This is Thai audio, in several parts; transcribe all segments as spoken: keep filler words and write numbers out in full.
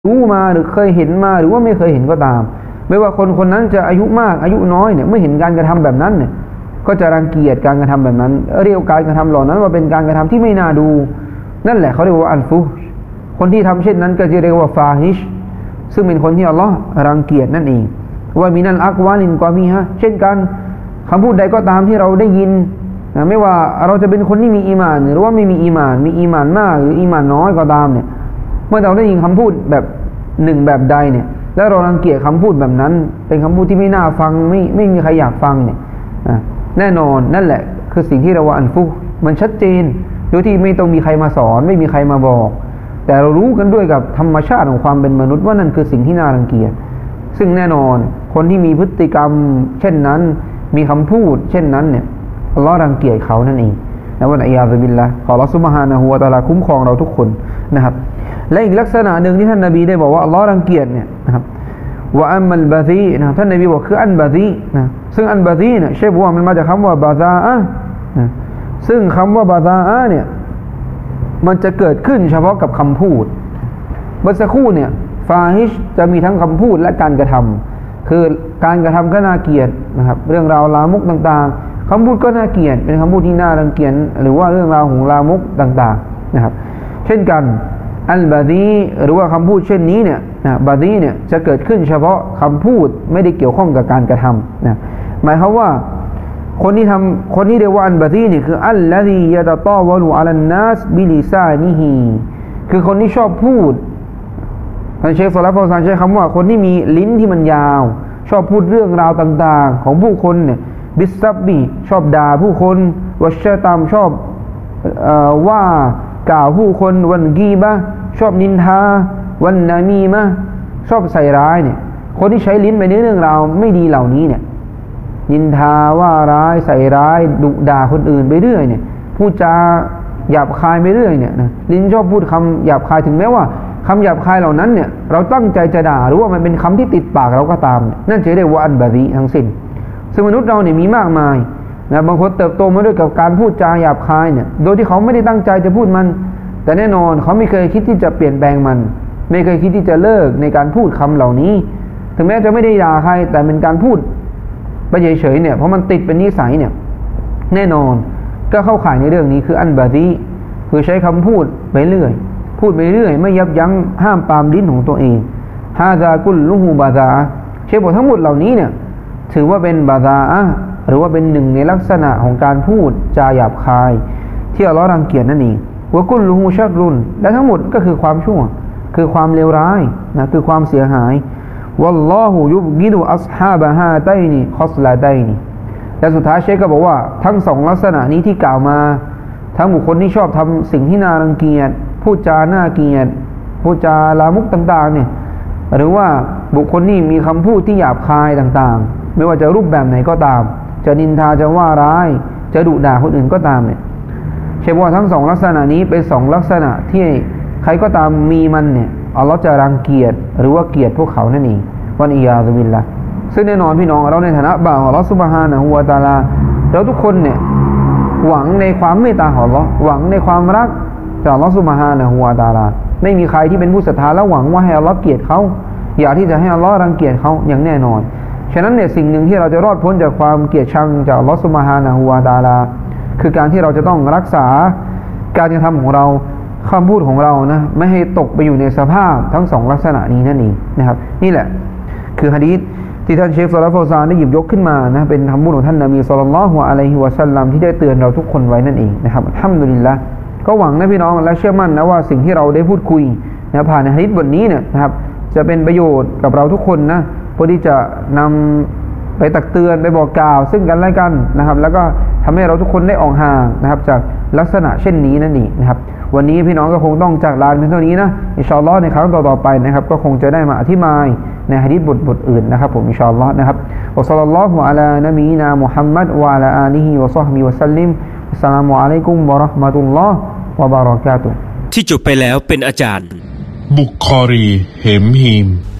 รู้มาหรือเคยเห็นมาหรือว่าไม่เคยเห็นก็ตามไม่ว่าคนคนนั้นจะอายุมากอายุน้อยเนี่ยเมื่อเห็นการกระทำแบบนั้นเนี่ยก็จะรังเกียจการกระทำแบบนั้นเรียกการกระทำเหล่านั้นว่าเป็นการกระทำที่ไม่น่าดูนั่นแหละเขาเรียกว่าอัลฟุคนที่ทำเช่นนั้นก็จะเรียกว่าฟาฮิชซึ่งเป็นคนที่อัลลอฮ์รังเกียจนั่นเองว่ามีนั่นอักวาลินกว่ามีฮะเช่นกันคำพูดใดก็ตามที่เราได้ยินนะไม่ว่าเราจะเป็นคนที่มีอีหม่านหรือว่าไม่มีอีหม่านมีอีหม่านมากหรืออีหม่านน้อยก็ตามเนี่ยเมื่อเราได้ยินคำพูดแบบหนึ่งแบบใดเนี่ยแล้วเรารังเกียจคำพูดแบบนั้นเป็นคำพูดที่ไม่น่าฟังไม่ไม่มีใครอยากฟังเนี่ยแน่นอนนั่นแหละคือสิ่งที่เราว่าอันฟุมันชัดเจนโดยที่ไม่ต้องมีใครมาสอนไม่มีใครมาบอกแต่เรารู้กันด้วยกับธรรมชาติของความเป็นมนุษย์ว่านั่นคือสิ่งที่น่ารังเกียจซึ่งแน่นอนคนที่มีพฤติกรรมเช่นนั้นมีคำพูดเช่นนั้นเนี่ยอัลลอฮ์รังเกียจเขานั่นเองนะวะอียาซุบิลละขออัลลอฮ์ซุบฮานะฮูวะตะอาลาคุ้มครองเราทุกคนนะครับและอีกลักษณะหนึ่งที่ท่านนบีได้บอกว่าอัลลอฮ์รังเกียจเนี่ยนะครับว่าอัมมัลบาซีนะท่านนบีบอกคืออันบาซีนะซึ่งอันบาซีเนี่ยเชฟว่ามันมาจากคำว่าบาซาอะนะซึ่งคำว่าบาซาอะเนี่ยมันจะเกิดขึ้นเฉพาะกับคำพูดเมื่อสักครู่เนี่ยฟาฮิชจะมีทั้งคำพูดและการกระทำคือการกระทำก็น่าเกลียดนะครับเรื่องราวลามกต่างๆคำพูดก็น่าเกลียดเป็นคำพูดที่น่ารังเกียจหรือว่าเรื่องราวของลามกต่างๆนะครับเช่นกันอัลบาดีหรือว่าคำพูดเช่นนี้เนี่ยนะบาดีเนี่ยจะเกิดขึ้นเฉพาะคำพูดไม่ได้เกี่ยวข้องกับการกระทำนะหมายความว่าคนที่ทำคนที่เรียกว่าอัลบาดีเนี่ยคืออัลลซียะตะตาวะลุอะลันนัสบิลิซานิฮิคือคนที่ชอบพูดท่านเชคซอลาห์ฟาวซานใช้คำว่าคนที่มีลิ้นที่มันยาวชอบพูดเรื่องราวต่างๆของผู้คนเนี่ยบิสซับบีชอบด่าผู้คนวัชชะตามชอบเอ่อว่ากล่าวผู้คนวันกีบะชอบนินทาวันนามีมะชอบใส่ร้ายเนี่ยคนที่ใช้ลิ้นไปในเรื่องราวไม่ดีเหล่านี้เนี่ยนินทาว่าร้ายใส่ร้ายดุด่าคนอื่นไปเรื่อยเนี่ยพูดจาหยาบคายไปเรื่อยเนี่ยนะลิ้นชอบพูดคำหยาบคายถึงแม้ว่าคำหยาบคายเหล่านั้นเนี่ยเราตั้งใจจะด่าหรือว่ามันเป็นคำที่ติดปากเราก็ตามนั่นจะเรียกว่าอันบาซีทั้งสิ้นซึ่งมนุษย์เราเนี่ยมีมากมายนะบางคนเติบโตมาด้วยกับการพูดจาหยาบคายเนี่ยโดยที่เขาไม่ได้ตั้งใจจะพูดมันแต่แน่นอนเขาไม่เคยคิดที่จะเปลี่ยนแปลงมันไม่เคยคิดที่จะเลิกในการพูดคำเหล่านี้ถึงแม้จะไม่ได้ด่าใครแต่เป็นการพูดไปเฉยๆเนี่ยเพราะมันติดเป็นนิสัยเนี่ยแน่นอนก็เข้าข่ายในเรื่องนี้คืออันบาซีคือใช้คำพูดไปเรื่อยพูดไปเรื่อยไม่ยับยั้งห้ามปรามลิ้นของตัวเองฮาซากุลลุฮูบาซาเชฟบอกทั้งหมดเหล่านี้เนี่ยถือว่าเป็นบาซาอะหรือว่าเป็นหนึ่งในลักษณะของการพูดจาหยาบคายที่อัลเลาะห์รังเกียจนั่นเองวะกุลลุฮูชัรรุนและทั้งหมดก็คือความชั่วคือความเลวร้ายนะคือความเสียหายวัลลอฮุยุบกิดุอัศฮาบะฮาตัยนีคอสลาตัยนีและสุดท้ายเชคก็บอกว่าทั้งสองลักษณะนี้ที่กล่าวมาทั้งบุคคลที่ชอบทำสิ่งที่น่ารังเกียจพูดจาน่าเกลียดพูดจาลามกต่างๆเนี่ยหรือว่าบุคคลที่มีคำพูดที่หยาบคายต่างๆไม่ว่าจะรูปแบบไหนก็ตามจะนินทาจะว่าร้ายจะดุด่าคนอื่นก็ตามเนี่ยเชื่อว่าทั้งสองลักษณะนี้เป็นสองลักษณะที่ใครก็ตามมีมันเนี่ยอัลเลาะห์จะรังเกียจหรือว่าเกลียดพวกเขานั่นเองวันอียาซุบิลละซึ่งแน่นอนพี่น้องเราในฐานะบ่าวของอัลเลาะห์ซุบฮานะฮูวะตะอาลาเราทุกคนเนี่ยหวังในความเมตตาของอัลเลาะห์หวังในความรักจากอัลเลาะห์ซุบฮานะฮูวะตะอาลาไม่มีใครที่เป็นผู้ศรัทธาแล้วหวังว่าให้อัลเลาะห์เกลียดเขาอยากที่จะให้อัลเลาะห์รังเกียจเขาอย่างแน่นอนฉะนั้นเนี่ยสิ่งหนึ่งที่เราจะรอดพ้นจากความเกลียดชังจากอัลเลาะห์ซุบฮานะฮูวะตะอาลาคือการที่เราจะต้องรักษาการกระทำของเราคำพูดของเรานะไม่ให้ตกไปอยู่ในสภาพทั้งสองลักษณะนี้นั่นเองนะครับนี่แหละคือหะดีษที่ท่านเชคซอลาห์ฟาวซานได้หยิบยกขึ้นมานะเป็นคำพูดของท่านนบีศ็อลลัลลอฮุอะลัยฮิวะซัลลัมที่ได้เตือนเราทุกคนไว้นั่นเองนะครับอัลฮัมดุลิลละห์ก็หวังนะพี่น้องและเชื่อมั่นนะว่าสิ่งที่เราได้พูดคุยนะผ่านหะดีษบทนี้เนี่ยนะครับจะเป็นประโยชน์กับเราทุกคนนะเพื่อที่จะนำไปตักเตือนไปบอกกล่าวซึ่งกันและกันนะครับแล้วก็ทำให้เราทุกคนได้ออกห่างนะครับจากลักษณะเช่นนี้นั่นเองนะครับวันนี้พี่น้องก็คงต้องจากลาเพียงเท่านี้นะอินชาอัลลอฮ์ในครั้งต่อๆไปนะครับก็คงจะได้มาอธิบายในหะดีษบทบทอื่นนะครับผมอินชาอัลลอฮ์นะครับวะศ็อลลัลลอฮุอะลานบีนามุฮัมมัดวะอะลาอาลิฮิวะศอฮบิฮิวะซัลลิมอัสสลามุอะลัยกุมวะเราะห์มะตุลลอฮ์วะบะเราะกาตุฮ์ที่จบไปแล้วเป็นอาจารย์บุคอรีเหมฮีม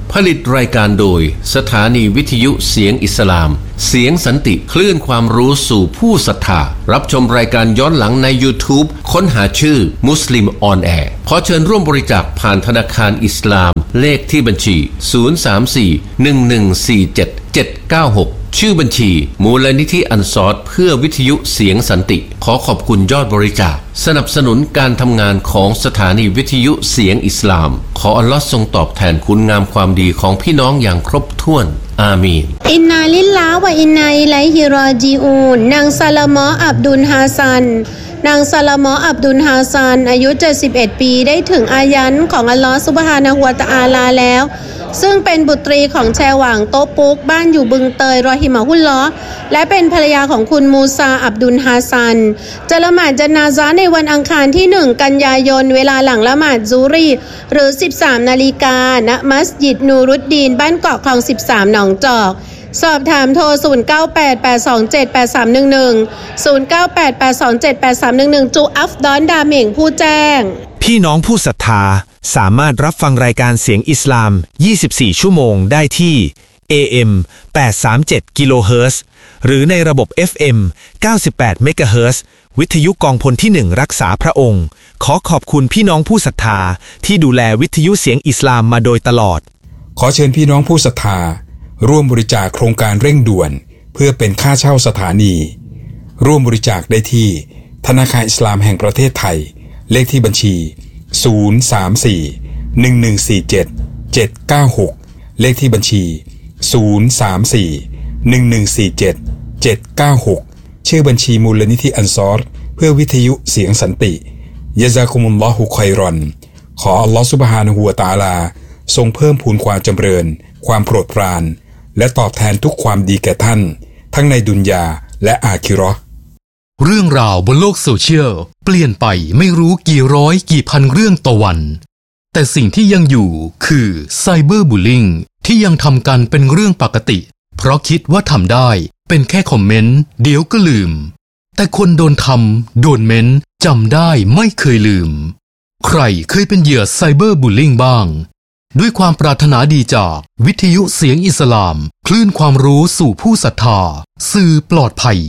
ผลิตรายการโดยสถานีวิทยุเสียงอิสลามเสียงสันติคลื่นความรู้สู่ผู้ศรัทธารับชมรายการย้อนหลังใน YouTube ค้นหาชื่อมุสลิมออนแอร์ขอเชิญร่วมบริจาคผ่านธนาคารอิสลามเลขที่บัญชีศูนย์ สาม สี่ หนึ่ง หนึ่ง สี่ เจ็ด เจ็ด เก้า หกชื่อบัญชีมูลนิธิอันซอรเพื่อวิทยุเสียงสันติขอขอบคุณยอดบริจาคสนับสนุนการทำงานของสถานีวิทยุเสียงอิสลามขออัลลอฮ์ทรงตอบแทนคุณงามความดีของพี่น้องอย่างครบถ้วนอามีนอินนาลิลลาฮ์วะอินนาอิลัยฮิรอญิอูนนางซาลามออับดุลฮาซันนางซาลามออับดุลฮาซันอายุเจ็ดสิบเอ็ดปีได้ถึงอายันของอัลลอฮ์ซุบฮานะฮูวะตะอาลาแล้วซึ่งเป็นบุตรีของแชหว่างโตปุกบ้านอยู่บึงเตยรอฮิมะฮุลลอฮ์และเป็นภรรยาของคุณมูซาอับดุลฮาซันจะละหมาดญะนาซะห์ในวันอังคารที่หนึ่งกันยายนเวลาหลังละหมาดซุรีหรือ สิบสาม นาฬิกาณมัสยิดนูรุดดีนบ้านเกาะคลองสิบสามหนองจอกสอบถามโทรศูนย์ เก้า แปด แปด สอง เจ็ด แปด สาม หนึ่ง หนึ่ง ศูนย์ เก้า แปด แปด สอง เจ็ด แปด สาม หนึ่ง หนึ่งจูอัฟดอนดาเหม่งผู้แจ้งพี่น้องผู้ศรัทธาสามารถรับฟังรายการเสียงอิสลามยี่สิบสี่ชั่วโมงได้ที่ เอ เอ็ม แปดร้อยสามสิบเจ็ด กิโลเฮิรตซ์หรือในระบบ เอฟ เอ็ม เก้าสิบแปด เมกะเฮิรตซ์วิทยุกองพลที่หนึ่งรักษาพระองค์ขอขอบคุณพี่น้องผู้ศรัทธาที่ดูแลวิทยุเสียงอิสลามมาโดยตลอดขอเชิญพี่น้องผู้ศรัทธาร่วมบริจาคโครงการเร่งด่วนเพื่อเป็นค่าเช่าสถานีร่วมบริจาคได้ที่ธนาคารอิสลามแห่งประเทศไทยเลขที่บัญชีศูนย์ สาม สี่ หนึ่ง หนึ่ง สี่ เจ็ด เจ็ด เก้า หกเลขที่บัญชีศูนย์ สาม สี่ หนึ่ง หนึ่ง สี่ เจ็ด เจ็ด เก้า หกชื่อบัญชีมูลนิธิอันซอรเพื่อวิทยุเสียงสันติยะซากุมุลลอฮุค็อยรอนขออัลลอฮฺซุบฮานะฮูวะตะอาลาทรงเพิ่มพูนความจำเริญความโปรดปรานและตอบแทนทุกความดีแก่ท่านทั้งในดุนยาและอาคิเราะห์เรื่องราวบนโลกโซเชียลเปลี่ยนไปไม่รู้กี่ร้อยกี่พันเรื่องต่อวันแต่สิ่งที่ยังอยู่คือไซเบอร์บูลลิงที่ยังทำกันเป็นเรื่องปกติเพราะคิดว่าทำได้เป็นแค่คอมเมนต์เดี๋ยวก็ลืมแต่คนโดนทำโดนเม้นจำได้ไม่เคยลืมใครเคยเป็นเหยื่อไซเบอร์บูลลิงบ้างด้วยความปรารถนาดีจากวิทยุเสียงอิสลามคลื่นความรู้สู่ผู้ศรัทธาสื่อปลอดภัย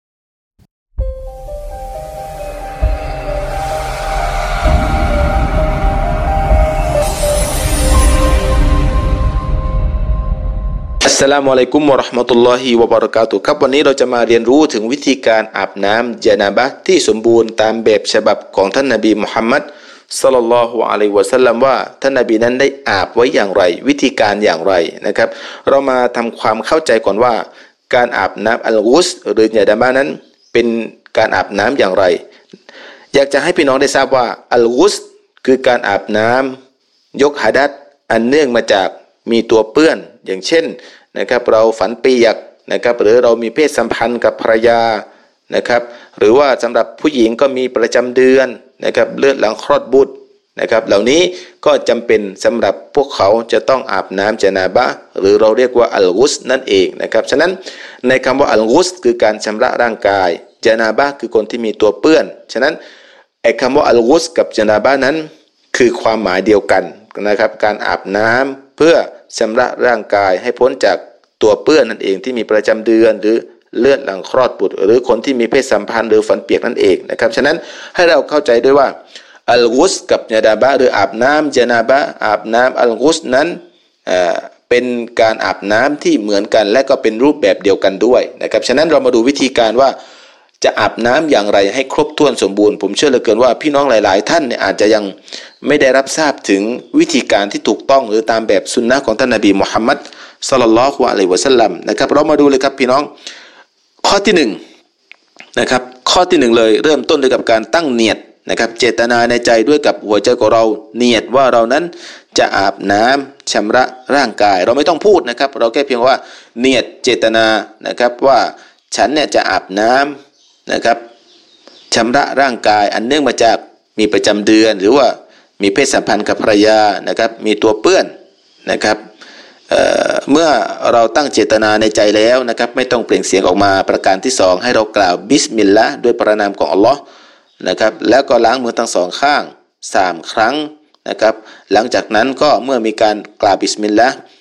อัสสลามุอะลัยกุมวะเราะห์มะตุลลอฮิวะบะเราะกาตุฮ์ครับวันนี้เราจะมาเรียนรู้ถึงวิธีการอาบน้ำญะนาบะห์ที่สมบูรณ์ตามแบบฉบับของท่านนบีมุฮัมมัดศ็อลลัลลอฮุอะลัยฮิวะซัลลัมว่าท่านนบีนั้นได้อาบไว้อย่างไรวิธีการอย่างไรนะครับเรามาทำความเข้าใจก่อนว่าการอาบน้ำอัลกุสหรือญะนาบะห์นั้นเป็นการอาบน้ำอย่างไรอยากจะให้พี่น้องได้ทราบว่าอัลกุสคือการอาบน้ำยกหะดัษอันเนื่องมาจากมีตัวเปื้อนอย่างเช่นนะครับเราฝันเปียกนะครับหรือเรามีเพศสัมพันธ์กับภรรยานะครับหรือว่าสำหรับผู้หญิงก็มีประจำเดือนนะครับเลือดหลังคลอดบุตรนะครับเหล่านี้ก็จำเป็นสำหรับพวกเขาจะต้องอาบน้ำญะนาบะห์หรือเราเรียกว่าอัลกุสนั่นเองนะครับฉะนั้นในคำว่าอัลกุสคือการชำระร่างกายญะนาบะห์คือคนที่มีตัวเปื้อนฉะนั้นไอ้คำว่าอัลกุสกับญะนาบะห์นั้นคือความหมายเดียวกันนะครับการอาบน้ำเพื่อชำระร่างกายให้พ้นจากตัวเปื้อนนั่นเองที่มีประจำเดือนหรือเลือดหลังคลอดบุตรหรือคนที่มีเพศสัมพันธ์หรือฝันเปียกนั่นเองนะครับฉะนั้นให้เราเข้าใจด้วยว่าอัลกุสกับญะนาบะห์หรืออาบน้ำญะนาบะห์อาบน้ำอัลกุสนั้นเอ่อเป็นการอาบน้ำที่เหมือนกันและก็เป็นรูปแบบเดียวกันด้วยนะครับฉะนั้นเรามาดูวิธีการว่าจะอาบน้ำอย่างไรให้ครบถ้วนสมบูรณ์ผมเชื่อเหลือเกินว่าพี่น้องหลายๆท่านเนี่ยอาจจะยังไม่ได้รับทราบถึงวิธีการที่ถูกต้องหรือตามแบบสุนนะของท่านนบีมุฮัมมัดศ็อลลัลลอฮุอะลัยฮิวะซัลลัมนะครับเรามาดูเลยครับพี่น้องข้อที่หนึ่งนะครับข้อที่หนึ่งเลยเริ่มต้นด้วยกับการตั้งเนียดนะครับเจตนาในใจด้วยกับหัวใจของเราเนียดว่าเรานั้นจะอาบน้ำชำระร่างกายเราไม่ต้องพูดนะครับเราแค่เพียงว่าเนียดเจตนานะครับว่าฉันเนี่ยจะอาบน้ำนะครับชำระร่างกายอันเนื่องมาจากมีประจำเดือนหรือว่ามีเพศสัมพันธ์กับภรรยานะครับมีตัวเปื้อนนะครับเอ่อเมื่อเราตั้งเจตนาในใจแล้วนะครับไม่ต้องเปล่งเสียงออกมาประการที่สองให้เรากล่าวบิสมิลลาห์ด้วยพระนามของอัลลอฮ์นะครับแล้วก็ล้างมือทั้งสองข้างสามครั้งนะครับหลังจากนั้นก็เมื่อมีการกล่าวบิสมิลลาห์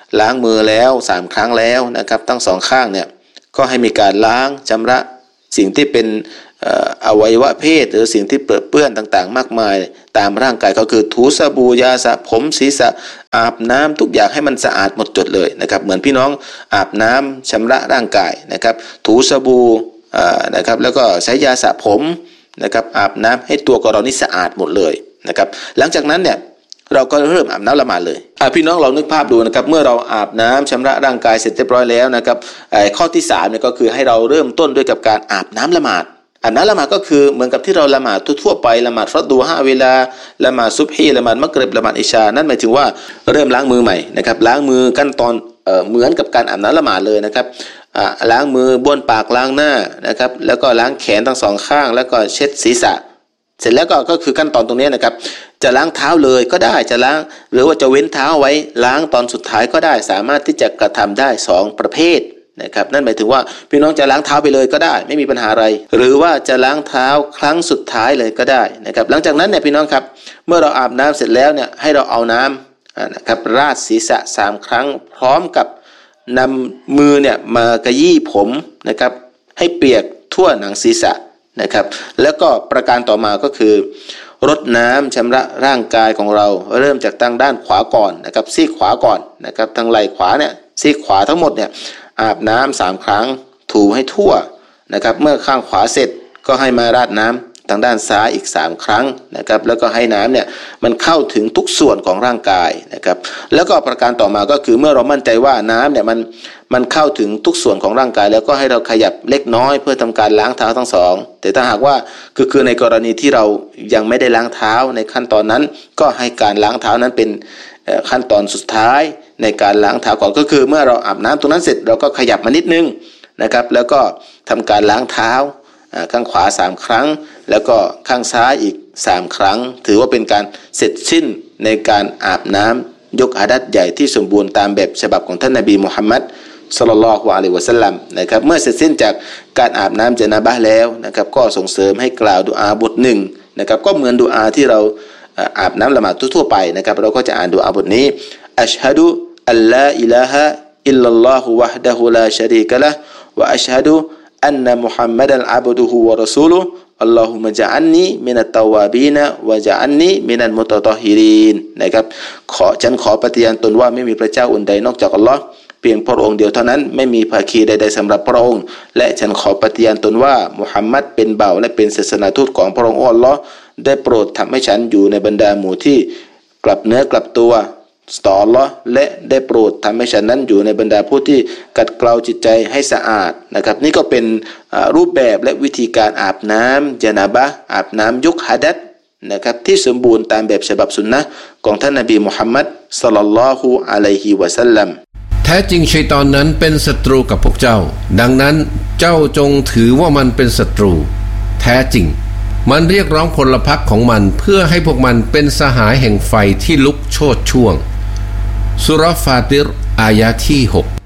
ล้างมือแล้วสามครั้งแล้วนะครับทั้งสองข้างเนี่ยก็ให้มีการล้างชำระสิ่งที่เป็นอวัยวะเพศหรือสิ่งที่เปื้อนเปื้อนต่างๆมากมายตามร่างกายก็คือถูสบู่ยาสระผมศีรษะอาบน้ำทุกอย่างให้มันสะอาดหมดจดเลยนะครับเหมือนพี่น้องอาบน้ำชำระร่างกายนะครับถูสบู่นะครับแล้วก็ใช้ยาสระผมนะครับอาบน้ำให้ตัวของเรานี่สะอาดหมดเลยนะครับหลังจากนั้นเนี่ยเราก็เริ่มอาบน้ำละหมาดเลยพี่น้องเรานึกภาพดูนะครับเมื่อเราอาบน้ำชำระร่างกายเสร็จเรียบร้อยแล้วนะครับข้อที่สามเนี่ยก็คือให้เราเริ่มต้นด้วยกับการอาบน้ำละหมาดอาบน้ำละหมาดก็คือเหมือนกับที่เราละหมาดทั่วไปละหมาดฟัรดูห้าเวลาละหมาดซุบฮีละหมาดมักริบละหมาดอิชานั่นหมายถึงว่าเริ่มล้างมือใหม่นะครับล้างมือขั้นตอนเอ่อเหมือนกับการอาบน้ำละหมาดเลยนะครับล้างมือบ้วนปากล้างหน้านะครับแล้วก็ล้างแขนทั้งสองข้างแล้วก็เช็ดศีรษะเสร็จแล้วก็ก็คือขั้นตอนตรงนี้นะครับจะล้างเท้าเลยก็ได้จะล้างหรือว่าจะเว้นเท้าไว้ล้างตอนสุดท้ายก็ได้สามารถที่จะกระทำได้สองประเภทนะครับนั่นหมายถึงว่าพี่น้องจะล้างเท้าไปเลยก็ได้ไม่มีปัญหาอะไรหรือว่าจะล้างเท้าครั้งสุดท้ายเลยก็ได้นะครับหลังจากนั้นเนี่ยพี่น้องครับเมื่อเราอาบน้ำเสร็จแล้วเนี่ยให้เราเอาน้ำนะครับราดศีรษะสามครั้งพร้อมกับนำมือเนี่ยมากระยี่ผมนะครับให้เปียกทั่วหนังศีรษะนะครับแล้วก็ประการต่อมาก็คือรดน้ำชำระร่างกายของเราเริ่มจากทางด้านขวาก่อนนะครับซีกขวาก่อนนะครับทางไหล่ขวาเนี่ยซีกขวาทั้งหมดเนี่ยอาบน้ำสามครั้งถูให้ทั่วนะครับเมื่อข้างขวาเสร็จก็ให้มาราดน้ำทางด้านซ้ายอีกสามครั้งนะครับแล้วก็ให้น้ำเนี่ยมันเข้าถึงทุกส่วนของร่างกายนะครับแล้วก็ประการต่อมาก็คือเมื่อเรามั่นใจว่าน้ำเนี่ยมันมันเข้าถึงทุกส่วนของร่างกายแล้วก็ให้เราขยับเล็กน้อยเพื่อทำการล้างเท้าทั้งสองแต่ถ้าหากว่าคือคือในกรณีที่เรายังไม่ได้ล้างเท้าในขั้นตอนนั้นก็ให้การล้างเท้านั้นเป็นขั้นตอนสุดท้ายในการล้างเท้าก่อนก็คือเมื่อเราอาบน้ำตรงนั้นเสร็จเราก็ขยับมานิดนึงนะครับแล้วก็ทำการล้างเท้าข้างขวาสามครั้งแล้วก็ข้างซ้ายอีกสามครั้งถือว่าเป็นการเสร็จสิ้นในการอาบน้ำยกหะดัษใหญ่ที่สมบูรณ์ตามแบบฉบับของท่านนบีมุฮัมมัดศ็อลลัลลอฮุอะลัยฮิวะซัลลัมนะครับเมื่อเสร็จสิ้นจากการอาบน้ำญะนาบะห์แล้วนะครับก็ส่งเสริมให้กล่าวดุอาบทหนึ่งนะครับก็เหมือนดุอาที่เราอาบน้ำละหมาดทั่วๆไปนะครับเราก็จะอ่านดุอาบทนี้อัชฮะดุอัลลาอิลาฮะอิลลัลลอฮุวะฮดะฮูลาชะรีกะละฮ์วะอัชฮะดุอันนะมุฮัมมัดันอับดุฮุวะรอซูลุฮ์อัลลอฮุมะญะอันนีมินัตตาวาบีนวะญะอันนีมินัลมุตะฏอฮิรีนนะครับขอฉันขอปฏิญาณตนว่าไม่มีพระเจ้าอื่นใดนอกจากอัลลอฮ์เพียงพระองค์เดียวเท่านั้นไม่มีภาคีใดๆสำหรับพระองค์และฉันขอปฏิญาณตนว่ามุฮัมมัดเป็นบ่าวและเป็นศาสนาทูตของพระองค์อัลลอฮ์ได้โปรดทำให้ฉันอยู่ในบรรดาหมู่ที่กลับเนื้อกลับตัวต่ออัลลอฮ์และได้โปรดทำให้ฉันนั้นอยู่ในบรรดาผู้ที่กัดเกลาจิตใจให้สะอาดนะครับนี่ก็เป็นรูปแบบและวิธีการอาบน้ำญะนาบะห์อาบน้ำยกหะดัษนะครับที่สมบูรณ์ตามแบบฉบับสุนนะห์ของท่านนบีมุฮัมมัดศ็อลลัลลอฮุอะลัยฮิวะซัลลัมแท้จริงชัยฏอนนั้นเป็นศัตรูกับพวกเจ้าดังนั้นเจ้าจงถือว่ามันเป็นศัตรูแท้จริงมันเรียกร้องพลพรรคของมันเพื่อให้พวกมันเป็นสหายแห่งไฟที่ลุกโชติช่วงสุเราะห์ฟาติรอายะที่หก